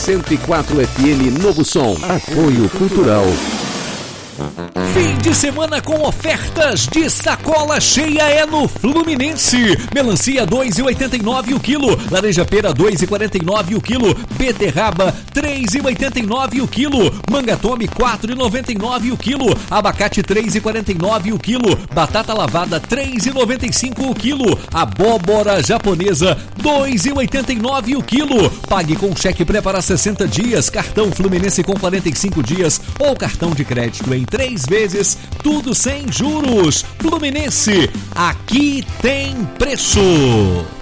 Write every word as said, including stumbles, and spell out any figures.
cento e quatro F M Novo Som. Apoio Cultural. Fim de semana com ofertas de sacola cheia é no Fluminense. Melancia dois e oitenta e nove o quilo, laranja pera dois e quarenta e nove o quilo, beterraba três e oitenta e nove o quilo, manga tome quatro e noventa e nove o quilo, abacate três e quarenta e nove o quilo, batata lavada três e noventa e cinco o quilo, abóbora japonesa dois e oitenta e nove o quilo. Pague com cheque pré para sessenta dias, cartão Fluminense com quarenta e cinco dias ou cartão de crédito em três vezes, tudo sem juros. Fluminense, aqui tem preço.